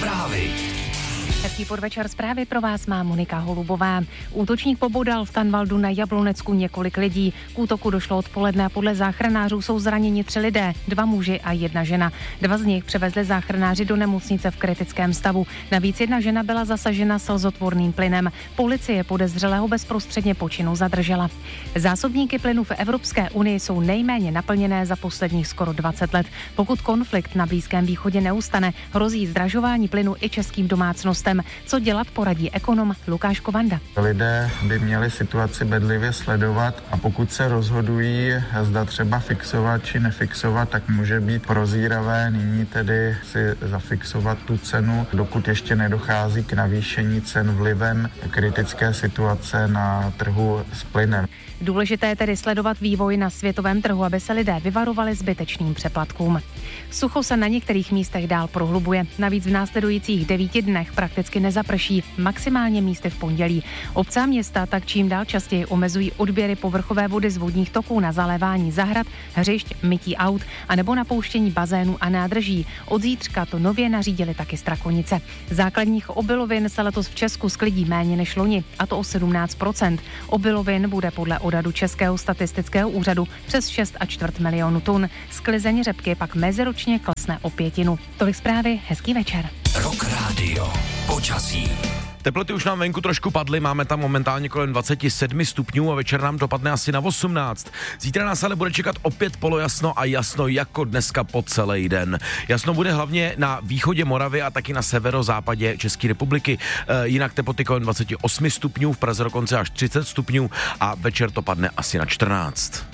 Zprávy. Hezký podvečer, zprávy pro vás má Monika Holubová. Útočník pobodal v Tanvaldu na Jablonecku několik lidí. K útoku došlo odpoledne a podle záchranářů jsou zraněni 3 lidé, 2 muži a 1 žena. 2 z nich převezli záchranáři do nemocnice v kritickém stavu. Navíc 1 žena byla zasažena slzotvorným plynem. Policie podezřelého bezprostředně po činu zadržela. Zásobníky plynu v Evropské unii jsou nejméně naplněné za posledních skoro 20 let. Pokud konflikt na Blízkém východě neustane, hrozí zdražování plynu i českým domácnostem. Co dělat, poradí ekonom Lukáš Kovanda. Lidé by měli situaci bedlivě sledovat a pokud se rozhodují, zda třeba fixovat či nefixovat, tak může být prozíravé nyní tedy si zafixovat tu cenu, dokud ještě nedochází k navýšení cen vlivem kritické situace na trhu s plynem. Důležité je tedy sledovat vývoj na světovém trhu, aby se lidé vyvarovali zbytečným přeplatkům. Sucho se na některých místech dál prohlubuje. Navíc v následujících 9 dnech prakticky nezaprší, maximálně místy v pondělí. Obce a města tak čím dál častěji omezují odběry povrchové vody z vodních toků na zalévání zahrad, hřišť, mytí aut a nebo napouštění bazénů a nádrží. Od zítřka to nově nařídili taky Strakonice. Základních obilovin se letos v Česku sklidí méně než loni, a to o 17%. Obilovin bude podle odhadu Českého statistického úřadu přes 6,25 milionu tun. Sklizeň řepky pak meziročně klesne o 1/5. Tolik zprávy, hezký večer. Rock Radio. Počasí. Teploty už nám venku trošku padly, máme tam momentálně kolem 27 stupňů a večer nám dopadne asi na 18. Zítra nás ale bude čekat opět polojasno a jasno jako dneska po celý den. Jasno bude hlavně na východě Moravy a taky na severozápadě České republiky. Jinak teploty kolem 28 stupňů, v Praze dokonce až 30 stupňů a večer to padne asi na 14.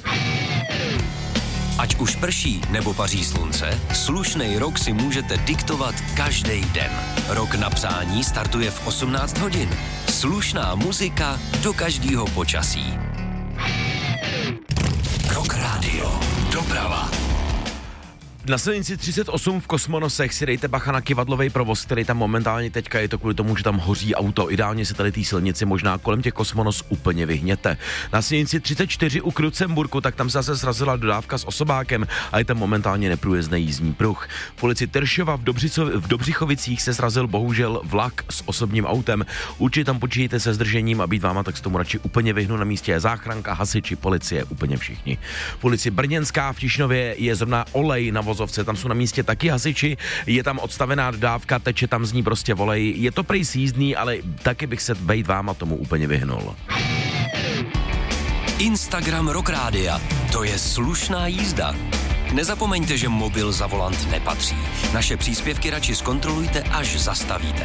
Ať už prší nebo paří slunce, slušnej rok si můžete diktovat každý den. Rok na přání startuje v 18 hodin. Slušná muzika do každého počasí. Rock Radio. Doprava. Na silnici 38 v Kosmonosech si dejte bacha na kyvadlovej provoz, který tam momentálně teďka je to kvůli tomu, že tam hoří auto. Ideálně se tady té silnici možná kolem těch Kosmonos úplně vyhněte. Na silnici 34 u Krucemburku, tak tam se zase srazila dodávka s osobákem a je tam momentálně neprůjezdný jízdní pruh. V ulici Teršova v Dobřichovicích se srazil bohužel vlak s osobním autem. Určitě tam počítejte se zdržením a být váma, tak se tomu radši úplně vyhnu. Na místě je záchranka, hasiči, policie, úplně všichni. V ulici Brněnská v Tišnově je zrovna olej na vozovce, tam jsou na místě taky hasiči, je tam odstavená dodávka, teče tam z ní prostě volej. Je to prej sjízdný, ale taky bych se bejt váma tomu úplně vyhnul. Instagram Rock Rádia. To je slušná jízda. Nezapomeňte, že mobil za volant nepatří. Naše příspěvky radši zkontrolujte, až zastavíte.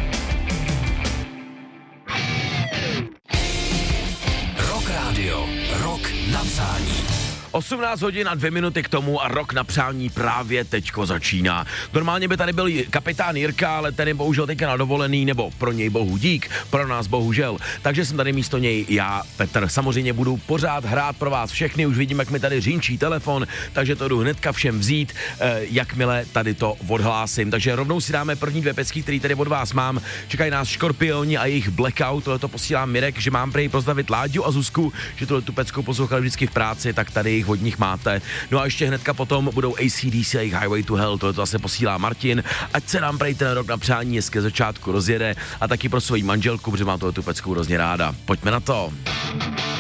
Rock Radio. Rok na přání. 18 hodin a 2 minuty k tomu a rok na přání právě teďko začíná. Normálně by tady byl kapitán Jirka, ale ten je bohužel teďka na dovolený, nebo pro něj bohu dík, pro nás bohužel. Takže jsem tady místo něj já, Petr. Samozřejmě budu pořád hrát pro vás všechny, už vidím, jak mi tady řinčí telefon, takže to jdu hnedka všem vzít, jakmile tady to odhlásím. Takže rovnou si dáme první 2 pecky, který tady od vás mám. Čekají nás Škorpioni a jejich Blackout, tohleto posílám Mirek, že mám prej pozdravit Láďu a Zuzku, že tu pecku poslouchali vždycky v práci, tak tady jich od nich máte. No a ještě hnedka potom budou AC/DC a jejich Highway to Hell, tohle to zase posílá Martin, ať se nám prej ten rok na přání hezké začátku rozjede a taky pro svoji manželku, protože má tu pecku hrozně ráda. Pojďme na to.